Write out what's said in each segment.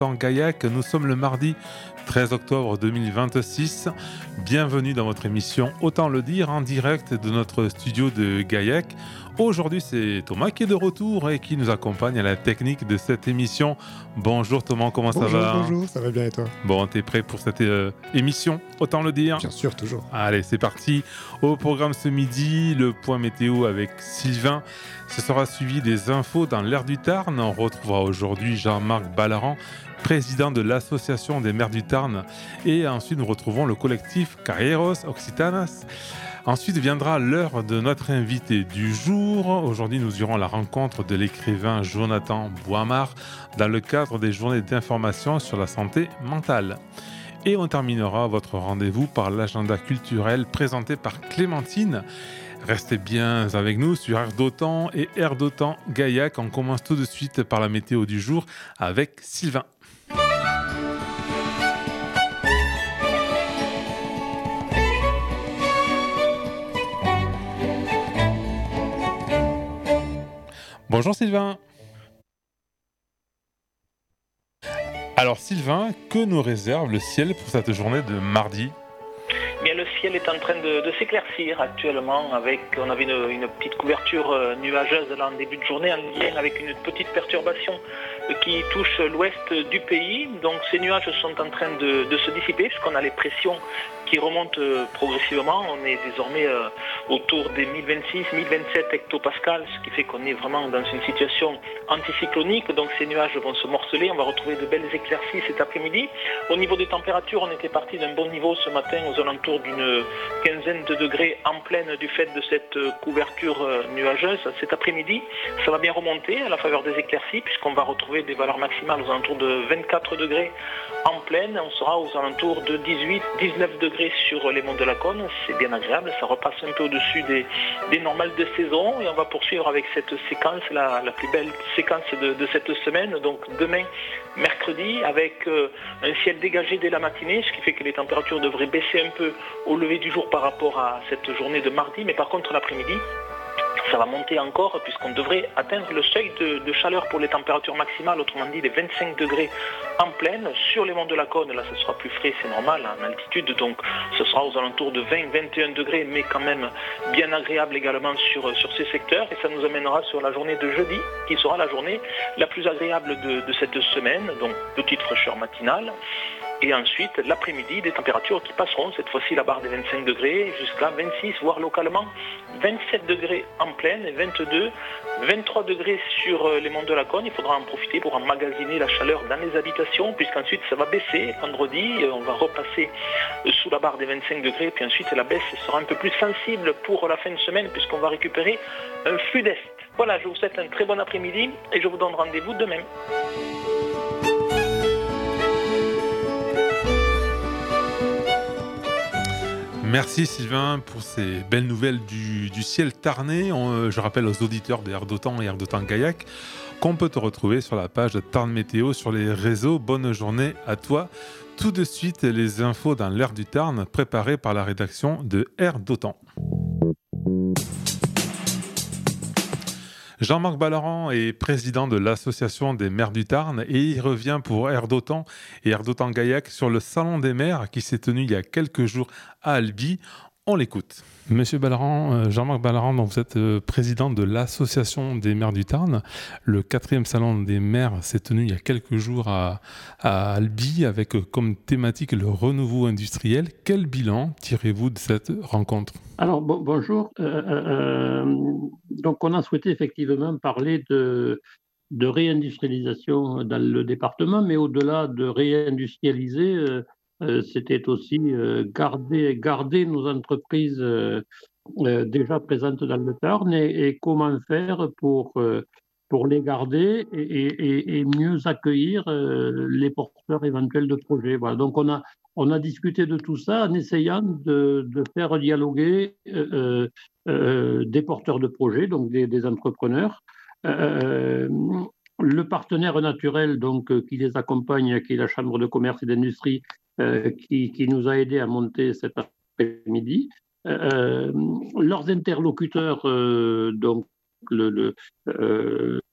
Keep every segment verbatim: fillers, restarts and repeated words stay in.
dans Gaillac. Nous sommes le mardi treize octobre deux mille vingt-six. Bienvenue dans votre émission Autant le dire en direct de notre studio de Gaillac. Aujourd'hui, c'est Thomas qui est de retour et qui nous accompagne à la technique de cette émission. Bonjour Thomas, comment bonjour, ça va? Bonjour, ça va bien et toi? Bon, t'es prêt pour cette euh, émission Autant le dire? Bien sûr, toujours. Allez, c'est parti. Au programme ce midi, le point météo avec Sylvain. Ce sera suivi des infos dans l'air du Tarn. On retrouvera aujourd'hui Jean-Marc Ballaran, président de l'association des maires du Tarn. Et ensuite, nous retrouvons le collectif Carreros Occitanas. Ensuite viendra l'heure de notre invité du jour. Aujourd'hui, nous irons à la rencontre de l'écrivain Jonathan Boimard dans le cadre des journées d'information sur la santé mentale. Et on terminera votre rendez-vous par l'agenda culturel présenté par Clémentine. Restez bien avec nous sur Air d'Autan et Air d'Autan Gaillac. On commence tout de suite par la météo du jour avec Sylvain. Bonjour Sylvain. Alors Sylvain, que nous réserve le ciel pour cette journée de mardi ? Bien, le ciel est en train de, de s'éclaircir actuellement. Avec, on avait une, une petite couverture euh, nuageuse là, en début de journée en lien avec une petite perturbation euh, qui touche l'ouest du pays. Donc ces nuages sont en train de, de se dissiper puisqu'on a les pressions qui remontent euh, progressivement. On est désormais euh, autour des mille vingt-six mille vingt-sept hectopascales, ce qui fait qu'on est vraiment dans une situation anticyclonique. Donc ces nuages vont se morceler. On va retrouver de belles éclaircies cet après-midi. Au niveau des températures, on était parti d'un bon niveau ce matin aux alentours d'une quinzaine de degrés en pleine du fait de cette couverture nuageuse. Cet après-midi, ça va bien remonter à la faveur des éclaircies puisqu'on va retrouver des valeurs maximales aux alentours de vingt-quatre degrés en pleine. On sera aux alentours de dix-huit dix-neuf degrés sur les monts de la Cône. C'est bien agréable, ça repasse un peu au-dessus des, des normales de saison et on va poursuivre avec cette séquence, la, la plus belle séquence de, de cette semaine. Donc demain, mercredi, avec euh, un ciel dégagé dès la matinée, ce qui fait que les températures devraient baisser un peu au lever du jour par rapport à cette journée de mardi, mais par contre l'après-midi, ça va monter encore puisqu'on devrait atteindre le seuil de, de chaleur pour les températures maximales, autrement dit les vingt-cinq degrés en pleine. Sur les monts de la Cône, là ce sera plus frais, c'est normal, en altitude, donc ce sera aux alentours de vingt vingt et un degrés, mais quand même bien agréable également sur, sur ces secteurs. Et ça nous amènera sur la journée de jeudi, qui sera la journée la plus agréable de, de cette semaine, donc petite fraîcheur matinale. Et ensuite, l'après-midi, des températures qui passeront, cette fois-ci la barre des vingt-cinq degrés, jusqu'à vingt-six, voire localement vingt-sept degrés en pleine, et vingt-deux, vingt-trois degrés sur les monts de la Cône. Il faudra en profiter pour emmagasiner la chaleur dans les habitations, puisqu'ensuite ça va baisser. Vendredi, on va repasser sous la barre des vingt-cinq degrés, puis ensuite la baisse sera un peu plus sensible pour la fin de semaine, puisqu'on va récupérer un flux d'est. Voilà, je vous souhaite un très bon après-midi, et je vous donne rendez-vous demain. Merci Sylvain pour ces belles nouvelles du, du ciel tarnais. On, je rappelle aux auditeurs de Air d'Autan et Air d'Autan Gaillac qu'on peut te retrouver sur la page de Tarn Météo sur les réseaux. Bonne journée à toi. Tout de suite, les infos dans l'air du Tarn préparées par la rédaction de Air d'Autan. Jean-Marc Ballaran est président de l'association des maires du Tarn et il revient pour Air d'Autan et Air d'Autan Gaillac sur le salon des maires qui s'est tenu il y a quelques jours à Albi. On l'écoute. Monsieur Ballaran, Jean-Marc Ballaran, donc vous êtes président de l'association des maires du Tarn. Le quatrième salon des maires s'est tenu il y a quelques jours à, à Albi avec comme thématique le renouveau industriel. Quel bilan tirez-vous de cette rencontre ? Alors, bon, bonjour. Euh, euh, donc, on a souhaité effectivement parler de, de réindustrialisation dans le département, mais au-delà de réindustrialiser, euh, euh, c'était aussi euh, garder, garder nos entreprises euh, euh, déjà présentes dans le Tarn et, et comment faire pour, euh, pour les garder et, et, et mieux accueillir euh, les porteurs éventuels de projets. Voilà. Donc, on a On a discuté de tout ça en essayant de, de faire dialoguer euh, euh, des porteurs de projets, donc des, des entrepreneurs. Euh, le partenaire naturel donc, qui les accompagne, qui est la Chambre de commerce et d'industrie, euh, qui, qui nous a aidés à monter cet après-midi. Euh, leurs interlocuteurs, euh, donc le, le, euh,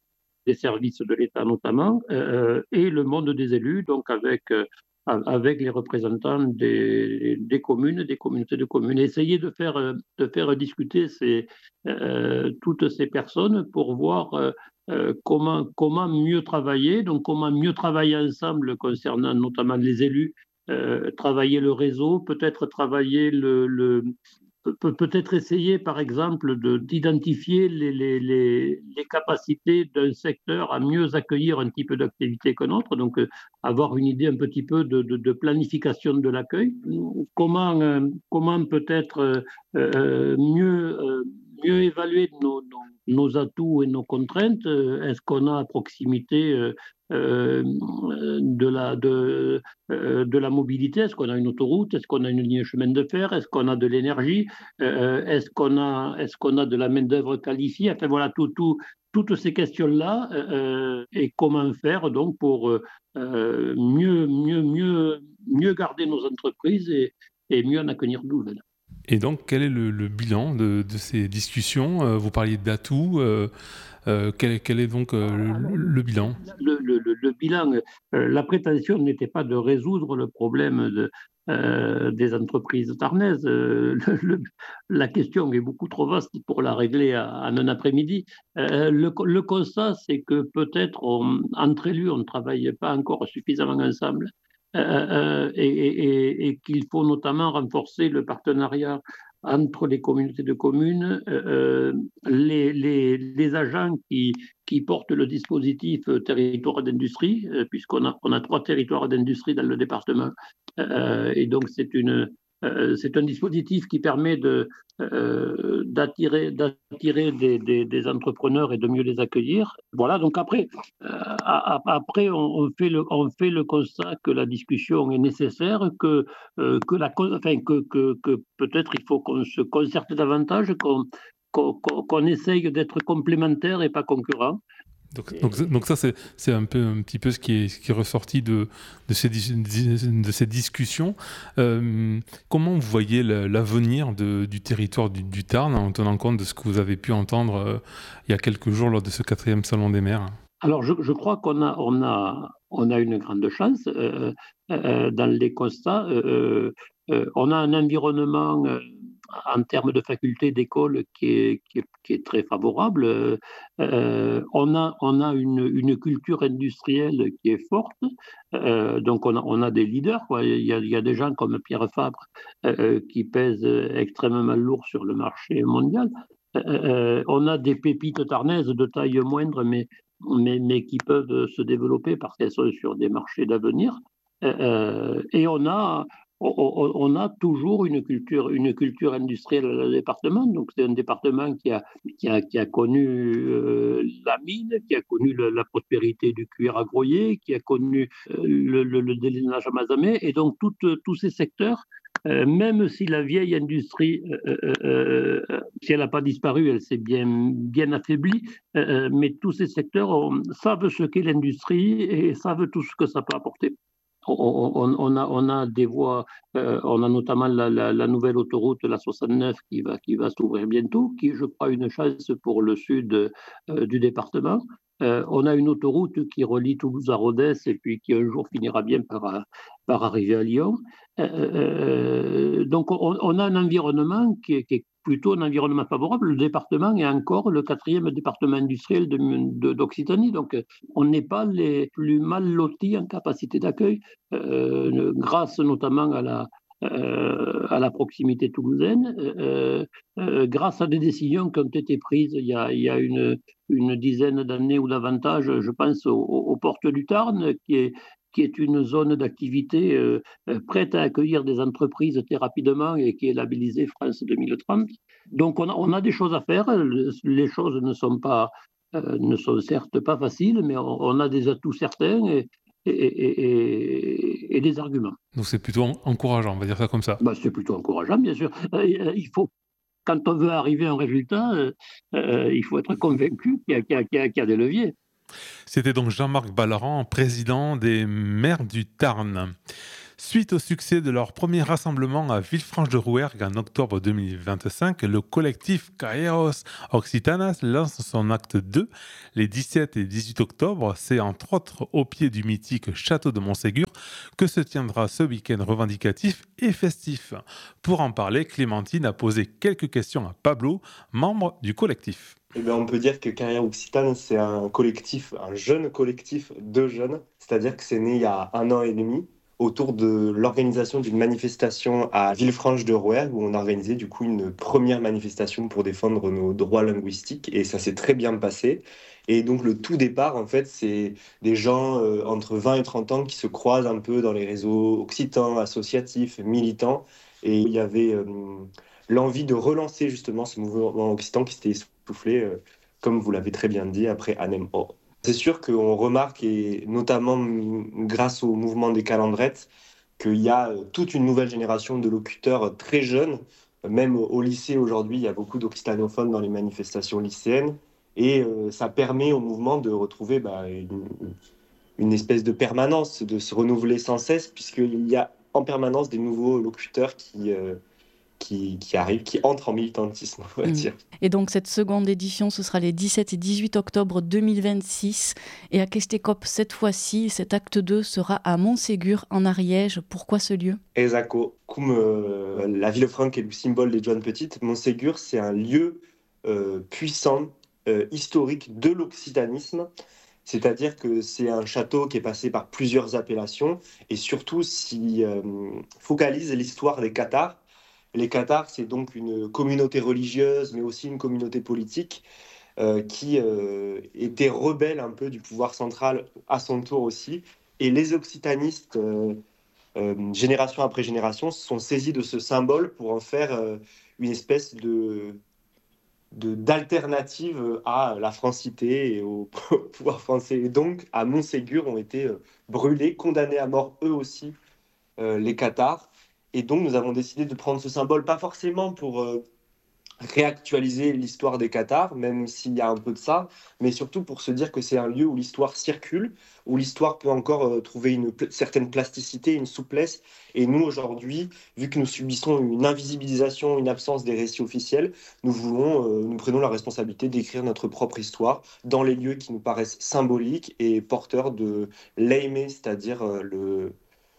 des services de l'État notamment, euh, et le monde des élus, donc avec, euh, avec les représentants des, des communes, des communautés de communes. Essayer de faire, de faire discuter ces, euh, toutes ces personnes pour voir euh, euh, comment, comment mieux travailler, donc comment mieux travailler ensemble concernant notamment les élus, euh, travailler le réseau, peut-être travailler le, le peut- peut-être essayer, par exemple, de- d'identifier les, les, les, les capacités d'un secteur à mieux accueillir un type d'activité qu'un autre, donc euh, avoir une idée un petit peu de, de, de planification de l'accueil. Comment, euh, comment peut-être euh, euh, mieux, euh, mieux évaluer nos, nos, nos atouts et nos contraintes? Euh, Est-ce qu'on a à proximité euh, euh, de la, de, euh, de la mobilité? Est-ce qu'on a une autoroute? Est-ce qu'on a une ligne de chemin de fer? Est-ce qu'on a de l'énergie? Euh, est-ce qu'on a, est-ce qu'on a de la main-d'œuvre qualifiée? Enfin voilà, tout, tout, toutes ces questions-là euh, et comment faire donc pour euh, mieux, mieux, mieux, mieux garder nos entreprises et, et mieux en accueillir de nouvelles. Et donc, quel est le, le bilan de, de ces discussions? Euh, Vous parliez d'atouts. Euh, euh, quel, quel est donc euh, le, le bilan? Le, le, le, le bilan, euh, la prétention n'était pas de résoudre le problème de, euh, des entreprises tarnaises. Euh, le, le, la question est beaucoup trop vaste pour la régler en un après-midi. Euh, le, le constat, c'est que peut-être on, entre élus, on ne travaille pas encore suffisamment ensemble. Euh, euh, et, et, et qu'il faut notamment renforcer le partenariat entre les communautés de communes, euh, les, les, les agents qui, qui portent le dispositif territoire d'industrie, euh, puisqu'on a, on a trois territoires d'industrie dans le département. Euh, et donc, c'est une, euh, c'est un dispositif qui permet de, euh, d'attirer, d'attirer des, des, des entrepreneurs et de mieux les accueillir. Voilà, donc après, euh, après on, on, fait le, on fait le constat que la discussion est nécessaire, que, euh, que, la, enfin, que, que, que peut-être il faut qu'on se concerte davantage, qu'on, qu'on, qu'on essaye d'être complémentaires et pas concurrents. Donc, donc, donc ça, c'est, c'est un, peu, un petit peu ce qui est, ce qui est ressorti de, de, ces, de ces discussions. Euh, comment vous voyez l'avenir de, du territoire du, du Tarn, en tenant compte de ce que vous avez pu entendre euh, il y a quelques jours lors de ce quatrième Salon des maires? Alors, je, je crois qu'on a, on a, on a une grande chance euh, euh, dans les constats. Euh, euh, on a un environnement euh, en termes de faculté d'école qui est, qui, est, qui est très favorable. Euh, on a, on a une, une culture industrielle qui est forte. Euh, donc, on a, on a des leaders, quoi. Il y a, il y a des gens comme Pierre Fabre euh, qui pèsent extrêmement lourd sur le marché mondial. Euh, on a des pépites tarnaises de taille moindre, mais mais, mais qui peuvent se développer parce qu'elles sont sur des marchés d'avenir. Euh, et on a, on, on a toujours une culture, une culture industrielle dans le département. Donc, c'est un département qui a, qui a, qui a connu euh, la mine, qui a connu le, la prospérité du cuir à Groyer, qui a connu euh, le, le, le délénage à Mazamet. Et donc, tout, tous ces secteurs, euh, même si la vieille industrie, euh, euh, euh, si elle n'a pas disparu, elle s'est bien, bien affaiblie, euh, mais tous ces secteurs on, savent ce qu'est l'industrie et savent tout ce que ça peut apporter. On, on, on, a, on a des voies, euh, on a notamment la, la, la nouvelle autoroute, la soixante-neuf, qui va, qui va s'ouvrir bientôt, qui, je crois, une chance pour le sud euh, du département. Euh, on a une autoroute qui relie Toulouse à Rodez et puis qui un jour finira bien par, par arriver à Lyon. Euh, euh, donc on, on, a un environnement qui est, qui est, plutôt un environnement favorable. Le département est encore le quatrième département industriel d'Occitanie. Donc on n'est pas les plus mal lotis en capacité d'accueil, euh, grâce notamment à la, euh, à la proximité toulousaine, euh, euh, grâce à des décisions qui ont été prises il y a, il y a une, une dizaine d'années ou davantage, je pense aux, aux portes du Tarn, qui est, qui est une zone d'activité euh, prête à accueillir des entreprises très rapidement et qui est labellisée France deux mille trente. Donc on a, on a des choses à faire, les choses ne sont, pas, euh, ne sont certes pas faciles, mais on, on a des atouts certains et, et, et, et, et des arguments. Donc c'est plutôt encourageant, on va dire ça comme ça. Ben, c'est plutôt encourageant, bien sûr. Euh, il faut, quand on veut arriver à un résultat, euh, euh, il faut être convaincu qu'il y a, qu'il y a, qu'il y a, qu'il y a des leviers. C'était donc Jean-Marc Ballaran, président des maires du Tarn. Suite au succès de leur premier rassemblement à Villefranche-de-Rouergue en octobre deux mille vingt-cinq, le collectif Carreros Occitanas lance son acte deux les dix-sept et dix-huit octobre. C'est entre autres au pied du mythique château de Montségur que se tiendra ce week-end revendicatif et festif. Pour en parler, Clémentine a posé quelques questions à Pablo, membre du collectif. Eh bien, on peut dire que Carrière Occitane, c'est un collectif, un jeune collectif de jeunes, c'est-à-dire que c'est né il y a un an et demi, autour de l'organisation d'une manifestation à Villefranche-de-Rouergue, où on a organisé du coup une première manifestation pour défendre nos droits linguistiques, et ça s'est très bien passé. Et donc le tout départ, en fait, c'est des gens euh, entre vingt et trente ans qui se croisent un peu dans les réseaux occitans, associatifs, militants, et il y avait euh, l'envie de relancer justement ce mouvement occitan qui s'était essoufflé, euh, comme vous l'avez très bien dit, après Anem Or. C'est sûr qu'on remarque, et notamment grâce au mouvement des calendrettes, qu'il y a toute une nouvelle génération de locuteurs très jeunes. Même au lycée aujourd'hui, il y a beaucoup d'occitanophones dans les manifestations lycéennes. Et euh, ça permet au mouvement de retrouver bah, une, une espèce de permanence, de se renouveler sans cesse, puisqu'il y a en permanence des nouveaux locuteurs qui... Euh, Qui, qui arrivent, qui entrent en militantisme, on va dire. Et donc cette seconde édition, ce sera les dix-sept et dix-huit octobre deux mille vingt-six. Et à Kestekop, cette fois-ci, cet acte deux sera à Montségur, en Ariège. Pourquoi ce lieu ? Exactement. Comme euh, la Villefranche est le symbole des Joan Petites, Montségur, c'est un lieu euh, puissant, euh, historique de l'occitanisme. C'est-à-dire que c'est un château qui est passé par plusieurs appellations et surtout s'y euh, focalise l'histoire des Cathares. Les Cathares, c'est donc une communauté religieuse, mais aussi une communauté politique euh, qui euh, était rebelle un peu du pouvoir central à son tour aussi. Et les occitanistes, euh, euh, génération après génération, se sont saisis de ce symbole pour en faire euh, une espèce de, de, d'alternative à la francité et au pouvoir français. Et donc, à Montségur, ont été euh, brûlés, condamnés à mort eux aussi, euh, les Cathares. Et donc, nous avons décidé de prendre ce symbole, pas forcément pour euh, réactualiser l'histoire des Cathares, même s'il y a un peu de ça, mais surtout pour se dire que c'est un lieu où l'histoire circule, où l'histoire peut encore euh, trouver une pl- certaine plasticité, une souplesse. Et nous, aujourd'hui, vu que nous subissons une invisibilisation, une absence des récits officiels, nous voulons, euh, nous prenons la responsabilité d'écrire notre propre histoire dans les lieux qui nous paraissent symboliques et porteurs de l'aimer, c'est-à-dire euh, le...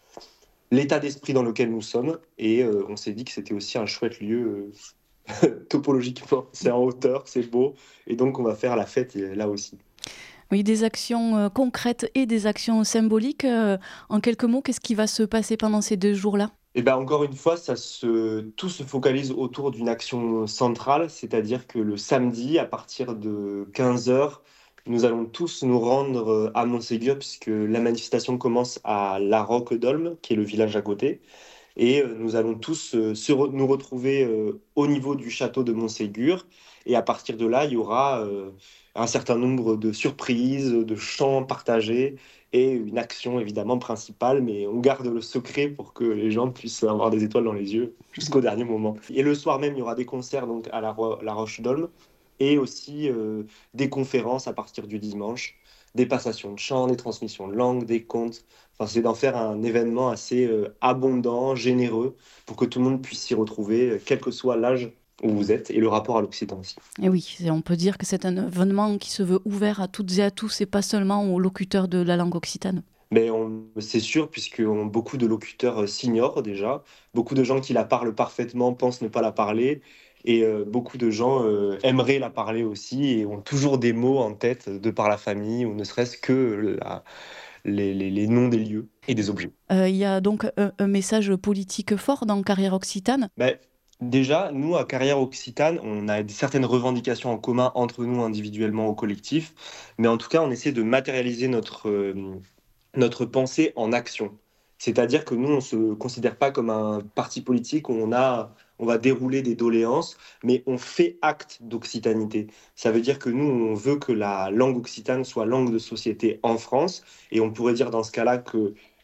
l'état d'esprit dans lequel nous sommes, et euh, on s'est dit que c'était aussi un chouette lieu euh, topologiquement, c'est en hauteur, c'est beau, et donc on va faire la fête euh, là aussi. Oui, des actions euh, concrètes et des actions symboliques. Euh, en quelques mots, qu'est-ce qui va se passer pendant ces deux jours-là ? Et bien encore une fois, ça se, tout se focalise autour d'une action centrale, c'est-à-dire que le samedi, à partir de quinze heures, nous allons tous nous rendre à Montségur, puisque la manifestation commence à La Roque-d'Olme, qui est le village à côté. Et euh, nous allons tous euh, se re- nous retrouver euh, au niveau du château de Montségur. Et à partir de là, il y aura euh, un certain nombre de surprises, de chants partagés et une action évidemment principale. Mais on garde le secret pour que les gens puissent avoir des étoiles dans les yeux jusqu'au dernier moment. Et le soir même, il y aura des concerts donc, à la, Ro- la Roche-d'Olme et aussi euh, des conférences à partir du dimanche, des passations de chants, des transmissions de langue, des contes. Enfin, c'est d'en faire un événement assez euh, abondant, généreux, pour que tout le monde puisse s'y retrouver, euh, quel que soit l'âge où vous êtes, et le rapport à l'Occitan aussi. Et oui, on peut dire que c'est un événement qui se veut ouvert à toutes et à tous, et pas seulement aux locuteurs de la langue occitane. Mais on, c'est sûr, puisque on- beaucoup de locuteurs euh, s'ignorent déjà, beaucoup de gens qui la parlent parfaitement pensent ne pas la parler, et euh, beaucoup de gens euh, aimeraient la parler aussi, et ont toujours des mots en tête de par la famille, ou ne serait-ce que la- les, les- les noms des lieux et des objets. Euh, Il y a donc un, un message politique fort dans Carrière Occitane. Ben, déjà, nous, à Carrière Occitane, on a des- certaines revendications en commun entre nous individuellement au collectif, mais en tout cas, on essaie de matérialiser notre, euh, notre pensée en action. C'est-à-dire que nous, on ne se considère pas comme un parti politique où on a, on va dérouler des doléances, mais on fait acte d'occitanité. Ça veut dire que nous, on veut que la langue occitane soit langue de société en France, et on pourrait dire dans ce cas-là que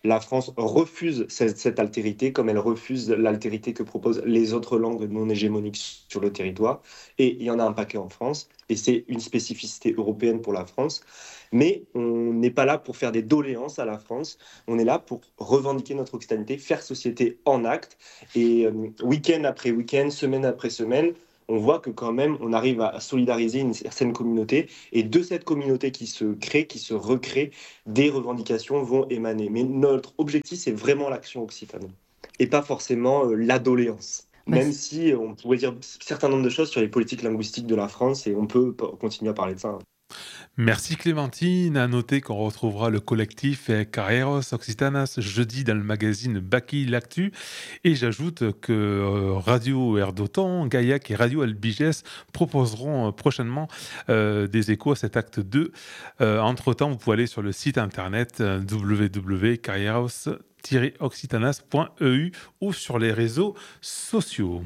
La France refuse cette, cette altérité, comme elle refuse l'altérité que proposent les autres langues non hégémoniques sur le territoire. Et il y en a un paquet en France, et c'est une spécificité européenne pour la France. Mais on n'est pas là pour faire des doléances à la France, on est là pour revendiquer notre occitanité, faire société en actes. Et euh, week-end après week-end, semaine après semaine, on voit que quand même, on arrive à solidariser une certaine communauté. Et de cette communauté qui se crée, qui se recrée, des revendications vont émaner. Mais notre objectif, c'est vraiment l'action occitane, et pas forcément euh, la doléance. Bah, Même c'est- si on pourrait dire un certain nombre de choses sur les politiques linguistiques de la France, et on peut p- continuer à parler de ça, hein. Merci Clémentine. À noter qu'on retrouvera le collectif Carreros Occitanas jeudi dans le magazine Baki L'Actu. Et j'ajoute que euh, Radio Erdotan, Gaillac et Radio Albiges proposeront euh, prochainement euh, des échos à cet acte deux. Euh, entre-temps, vous pouvez aller sur le site internet euh, w w w point carreros tiret occitanas point e u ou sur les réseaux sociaux.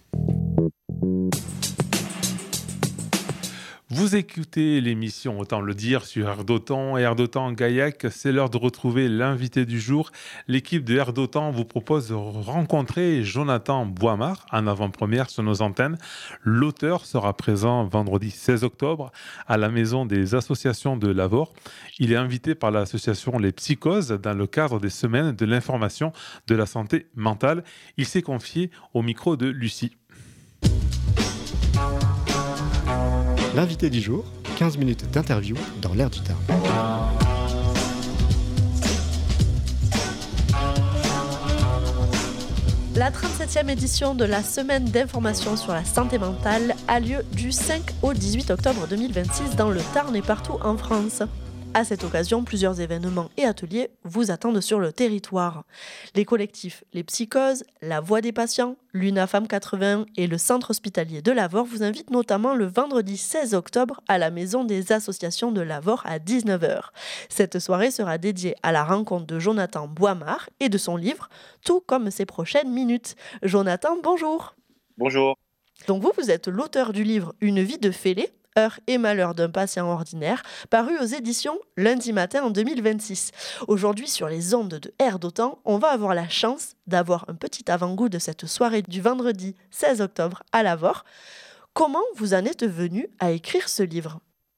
Vous écoutez l'émission Autant le dire sur Air d'Otan et Air d'Otan Gaillac. C'est l'heure de retrouver l'invité du jour. L'équipe de Air d'Otan vous propose de rencontrer Jonathan Boimard en avant-première sur nos antennes. L'auteur sera présent vendredi seize octobre à la Maison des associations de Lavore. Il est invité par l'association Les Psychoses dans le cadre des semaines de l'information de la santé mentale. Il s'est confié au micro de Lucie. L'invité du jour, quinze minutes d'interview dans l'air du Tarn. La trente-septième édition de la semaine d'information sur la santé mentale a lieu du cinq au dix-huit octobre deux mille vingt-six dans le Tarn et partout en France. À cette occasion, plusieurs événements et ateliers vous attendent sur le territoire. Les collectifs Les Psychoses, La Voix des patients, l'UNAFAM quatre-vingt-un et le Centre hospitalier de Lavore vous invitent notamment le vendredi seize octobre à la Maison des associations de Lavore à dix-neuf heures. Cette soirée sera dédiée à la rencontre de Jonathan Boimard et de son livre, tout comme ses prochaines minutes. Jonathan, bonjour. Bonjour. Donc vous, vous êtes l'auteur du livre Une vie de fêlé, Heures et malheurs d'un patient ordinaire, paru aux éditions lundi matin en deux mille vingt-six. Aujourd'hui, sur les ondes de Air d'Otan, on va avoir la chance d'avoir un petit avant-goût de cette soirée du vendredi seize octobre à Lavore. Comment vous en êtes venu à écrire ce livre ?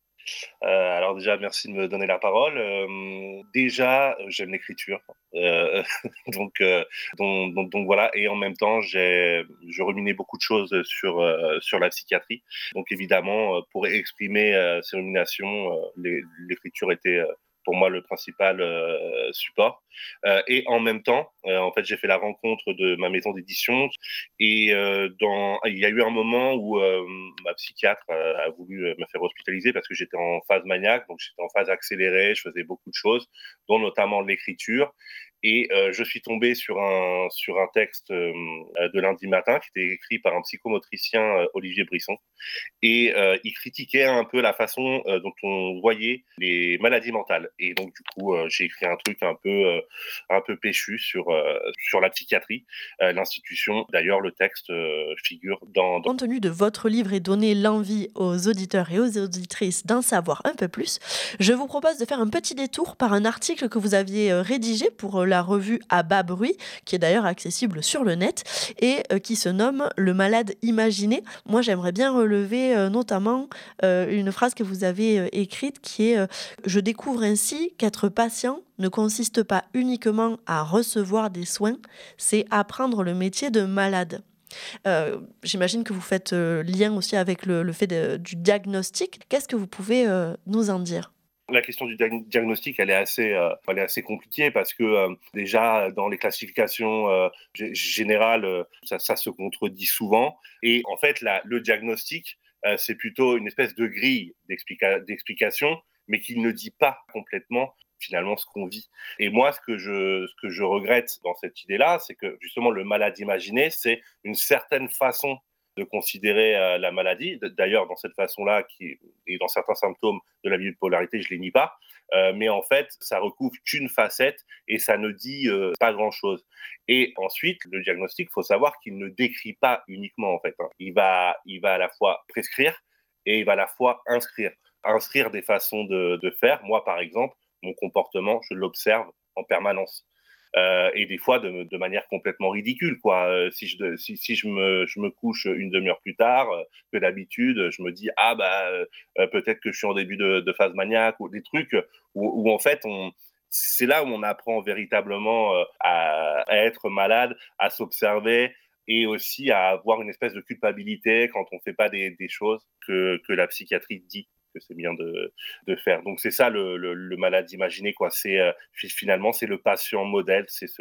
Euh, alors déjà, merci de me donner la parole. Euh, déjà, j'aime l'écriture, euh, donc, euh, donc, donc, donc voilà. Et en même temps, j'ai, je ruminais beaucoup de choses sur euh, sur la psychiatrie. Donc évidemment, pour exprimer euh, ces ruminations, euh, les, l'écriture était euh, pour moi le principal euh, support. Euh, et en même temps, euh, en fait, j'ai fait la rencontre de ma maison d'édition et euh, dans, il y a eu un moment où euh, ma psychiatre euh, a voulu me faire hospitaliser parce que j'étais en phase maniaque, donc j'étais en phase accélérée, je faisais beaucoup de choses, dont notamment l'écriture. Et euh, je suis tombé sur un sur un texte euh, de lundi matin qui était écrit par un psychomotricien, euh, Olivier Brisson, et euh, il critiquait un peu la façon euh, dont on voyait les maladies mentales. Et donc du coup, euh, j'ai écrit un truc un peu euh, un peu péchu sur euh, sur la psychiatrie, euh, l'institution. D'ailleurs, le texte euh, figure dans, dans... Compte tenu de votre livre et donner l'envie aux auditeurs et aux auditrices d'en savoir un peu plus, je vous propose de faire un petit détour par un article que vous aviez rédigé pour la revue À bas bruit, qui est d'ailleurs accessible sur le net et qui se nomme Le malade imaginé. Moi, j'aimerais bien relever euh, notamment euh, une phrase que vous avez euh, écrite qui est euh, « Je découvre ainsi qu'être patient ne consiste pas uniquement à recevoir des soins, c'est apprendre le métier de malade ». Euh, j'imagine que vous faites euh, lien aussi avec le, le fait de, du diagnostic. Qu'est-ce que vous pouvez euh, nous en dire ? La question du diagnostic, elle est assez, euh, elle est assez compliquée parce que euh, déjà dans les classifications euh, g- générales, euh, ça, ça se contredit souvent. Et en fait, la, le diagnostic, euh, c'est plutôt une espèce de grille d'explica- d'explication, mais qui ne dit pas complètement finalement ce qu'on vit. Et moi, ce que je, ce que je regrette dans cette idée-là, c'est que justement le malade imaginé, c'est une certaine façon de considérer euh, la maladie. D'ailleurs, dans cette façon-là, qui, et dans certains symptômes de la bipolarité, je ne les nie pas, euh, mais en fait, ça recouvre qu'une facette et ça ne dit euh, pas grand-chose. Et ensuite, le diagnostic, il faut savoir qu'il ne décrit pas uniquement, en fait. Hein. Il va, il va à la fois prescrire et il va à la fois inscrire. Inscrire des façons de, de faire. Moi, par exemple, mon comportement, je l'observe en permanence. euh, et des fois de, de manière complètement ridicule, quoi. Euh, si je, si, si je, me, je me couche une demi-heure plus tard euh, que d'habitude, je me dis, ah bah, euh, peut-être que je suis en début de, de phase maniaque, ou des trucs où, où en fait, on, c'est là où on apprend véritablement euh, à, à être malade, à s'observer, et aussi à avoir une espèce de culpabilité quand on ne fait pas des, des choses que, que la psychiatrie dit que c'est bien de, de faire. Donc c'est ça le, le, le malade imaginé, quoi. C'est, euh, finalement, c'est le patient modèle, c'est ce